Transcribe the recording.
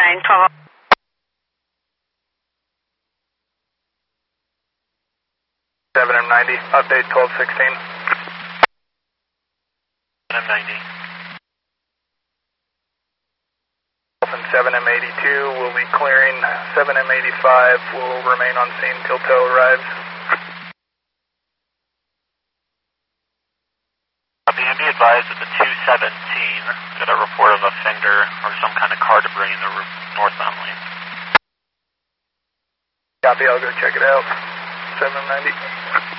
912. M90, update 1216. M90. Dolphin 7M82 will be clearing. 7M85 will remain on scene till tow arrives. Copy, and be advised that the 217 got a report of a fender or some kind of car debris in the northbound lane. Copy, I'll go check it out. 790.